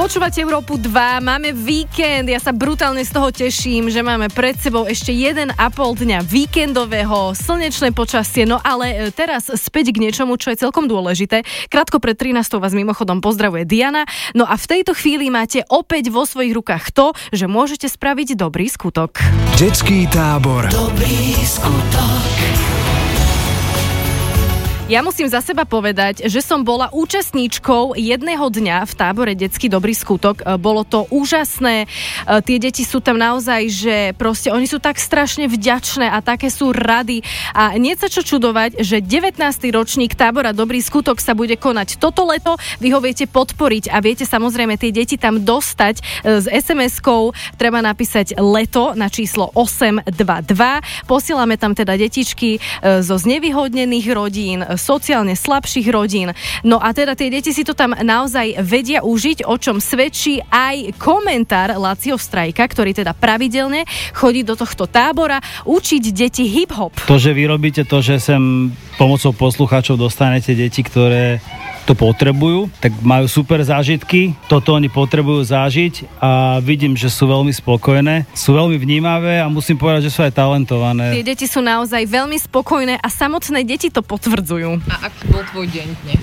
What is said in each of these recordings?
Počúvate Európu 2, máme víkend, ja sa brutálne z toho teším, že máme pred sebou ešte 1,5 dňa víkendového, slnečné počasie, no ale teraz späť k niečomu, čo je celkom dôležité. Krátko pred 13. vás mimochodom pozdravuje Diana, no a v tejto chvíli máte opäť vo svojich rukách to, že môžete spraviť dobrý skutok. Detský tábor. Dobrý skutok. Ja musím za seba povedať, že som bola účastníčkou jedného dňa v tábore Detský dobrý skutok. Bolo to úžasné. Tie deti sú tam naozaj, že proste oni sú tak strašne vďačné a také sú rady. A nie sa čo čudovať, že 19. ročník tábora Dobrý skutok sa bude konať toto leto. Vy ho viete podporiť a viete samozrejme tie deti tam dostať s SMS-kou. Treba napísať leto na číslo 822. Posielame tam teda detičky zo znevýhodnených rodín, sociálne slabších rodín. No a teda tie deti si to tam naozaj vedia užiť, o čom svedčí aj komentár Laciho Strajka, ktorý teda pravidelne chodí do tohto tábora učiť deti hip-hop. To, že vy robíte to, že sem pomocou poslucháčov dostanete deti, ktoré to potrebujú, tak majú super zážitky, toto oni potrebujú zažiť a vidím, že sú veľmi spokojné, sú veľmi vnímavé a musím povedať, že sú aj talentované. Tie deti sú naozaj veľmi spokojné a samotné deti to potvrdzujú. A aký bol tvoj deň dnes?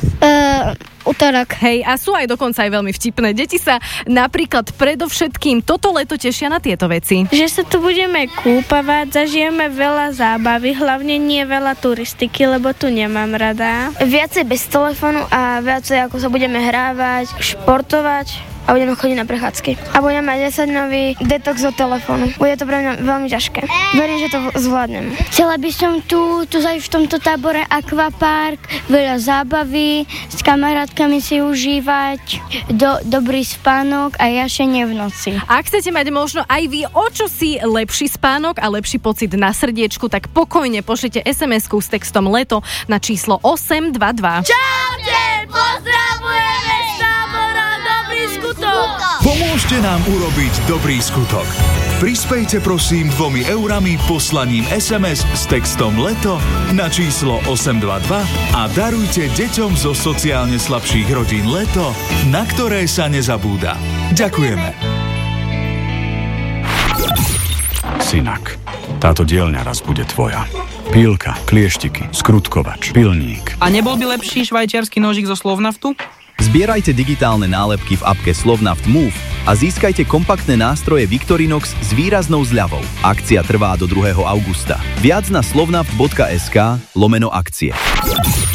Utorok. Hej, a sú aj dokonca aj veľmi vtipné. Deti sa napríklad predovšetkým toto leto tešia na tieto veci. Že sa tu budeme kúpavať, zažijeme veľa zábavy, hlavne nie veľa turistiky, lebo tu nemám rada. Viacej bez telefónu a viacej ako sa budeme hrávať, športovať a budeme chodiť na prechádzky. A budeme mať 10-dňový detox od telefónu. Bude to pre mňa veľmi ťažké. Verím, že to zvládnem. Chcela by som tu v tomto tábore akvapark, veľa zábavy, s kamarátkami si užívať, dobrý spánok a jašenie v noci. Ak chcete mať možno aj vy o čosi lepší spánok a lepší pocit na srdiečku, tak pokojne pošlite SMS-ku s textom leto na číslo 822. Čaute, pozdravujeme z tábora Dobrý skutok! Pomôžte nám urobiť dobrý skutok. Prispejte prosím 2 eurami poslaním SMS s textom leto na číslo 822 a darujte deťom zo sociálne slabších rodín leto, na ktoré sa nezabúda. Ďakujeme. Synak, táto dielňa raz bude tvoja. Pílka, klieštiky, skrutkovač, pilník. A nebol by lepší švajčiarsky nožík zo Slovnaftu? Zbierajte digitálne nálepky v apke Slovnaft Move a získajte kompaktné nástroje Victorinox s výraznou zľavou. Akcia trvá do 2. augusta. Viac na slovnaft.sk/akcie.